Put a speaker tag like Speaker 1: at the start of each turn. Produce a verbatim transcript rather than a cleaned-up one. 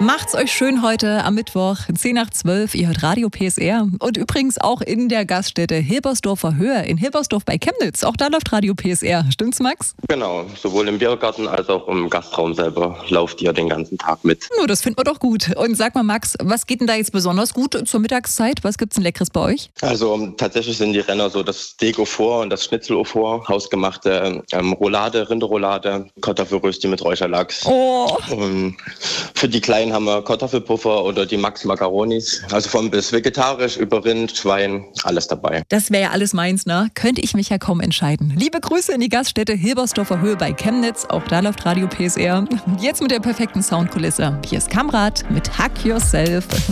Speaker 1: Macht's euch schön heute am Mittwoch, zehn nach zwölf. Ihr hört Radio P S R. Und übrigens auch in der Gaststätte Hilbersdorfer Höhe in Hilbersdorf bei Chemnitz. Auch da läuft Radio P S R. Stimmt's, Max?
Speaker 2: Genau, sowohl im Biergarten als auch im Gastraum selber lauft ihr den ganzen Tag mit.
Speaker 1: Oh, das finden wir doch gut. Und sag mal, Max, was geht denn da jetzt besonders gut zur Mittagszeit? Was gibt's denn Leckeres bei euch?
Speaker 2: Also tatsächlich sind die Renner so das Steak au four und das Schnitzel au four, hausgemachte ähm, Roulade, Rinderroulade, Kartoffelrösti mit Räucherlachs.
Speaker 1: Oh.
Speaker 2: Und für die Kleinen haben wir Kartoffelpuffer oder die Max Macaronis. Also von bis vegetarisch über Rind, Schwein, alles dabei.
Speaker 1: Das wäre ja alles meins, ne? Könnte ich mich ja kaum entscheiden. Liebe Grüße in die Gaststätte Hilbersdorfer Höhe bei Chemnitz. Auch da läuft Radio P S R. Jetzt mit der perfekten Soundkulisse. Hier ist Kamrat mit Hack Yourself.